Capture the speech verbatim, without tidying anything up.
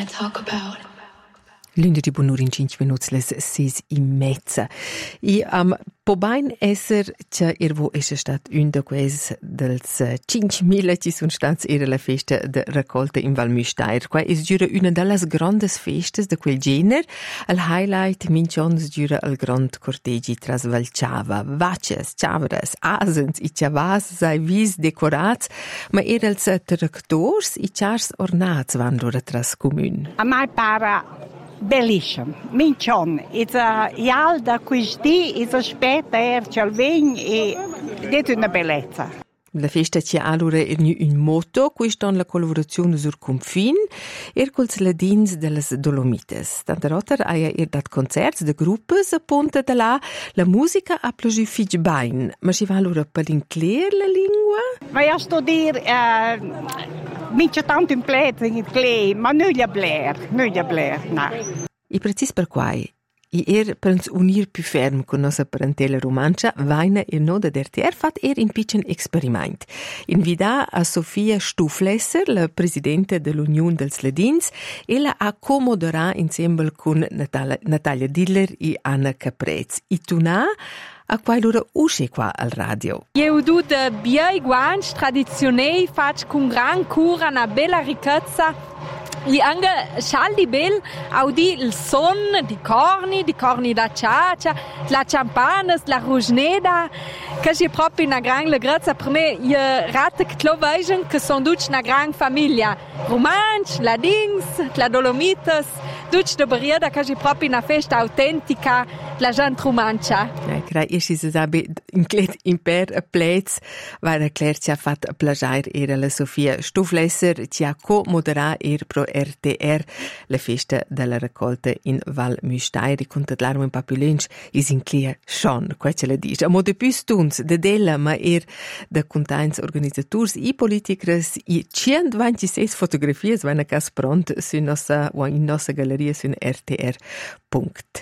to talk about. Lunedì buon'ora in cinque minuti, le sei e mezza. E um, può ben essere che Irvo è stato un di quei dei cinquemila che sono stati era la festa di raccolta in Val Müstair. Qua è giura una delle grandi feste di quel genere. Il highlight minchons giura il grande cortegi tras Valciava. Vaches, chavres, asens e chavas sei vis decorats, ma era il tractors e chars ornats vanno tras comune. A mai para bellissimo, mincion, it's a ialda questi, it's a spetta er chalvegn e è una bellezza. La festa c'è allora un motto, questa è la collaborazione sul confine e con le dins delle Dolomites. Tante volte ha er dat concerti di gruppi a punta da là, la musica ha più fig bain, ma si va allora per inclare la lingua? Ma io sto dire, uh, mince tanto in plezza, in clay, ma non gli blair, non gli blair, no. E precis per quai? I er per uns unir più ferm con nostra parentela romancia, vaina e noda der ter fat er in piccin experiment. Invida a Sofia Stuflesser, la presidente dell'Unione dels Ledins, e la accomoderà insieme con Natalia, Natalia Diller e Anna Caprez. E tunà a quai loro usce qua al radio. Eu du de biei guanch tradizionei fac con gran cura una bella ricchezza. E anche scialdi bel audi il son di corni, di corni da ciaccia, la campana, la rugneda, che è proprio una grande grazia per me. Io rate che lo vedono che sono tutti una grande famiglia. Romanch, la Dings, la Dolomites, tutti da Brieda, che è proprio una festa autentica, la gente romancia. Ecco, io si sabe in clet in per plets, vai a Claire ci ha fatto plagiare era la Sofia Stuflesser, ci ha co-moderato er pro R T R la festa della raccolta in Val Müstair, con l'armo in Papulens is in clear schon, qua ce la dice. A modo più stunts de della, ma er da contains organizzators e politikers e centoventisei fotografie vanno a cas pront su nostra, in nostra galleria su R T R punct